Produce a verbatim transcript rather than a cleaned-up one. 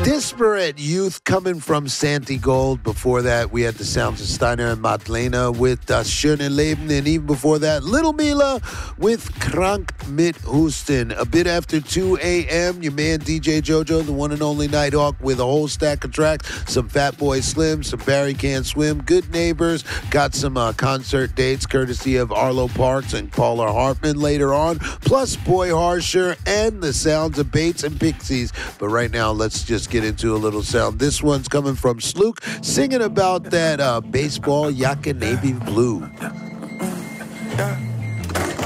Disparate Youth coming from Santi Gold. Before that, we had the sounds of Steiner and Madlena with Das Schöne Leben. And even before that, Little Mila with Krank mit Husten. A bit after two a.m., your man D J JoJo, the one and only Nighthawk, with a whole stack of tracks. Some Fatboy Slim, some Barry Can't Swim, Good Neighbors. Got some uh, concert dates courtesy of Arlo Parks and Paula Hartman later on. Plus Boy Harsher and the sounds of Bates and Pixies. But right now, let's just get into a little sound. This one's coming from Slook, singing about that uh, baseball Yaka Navy blue. Yeah.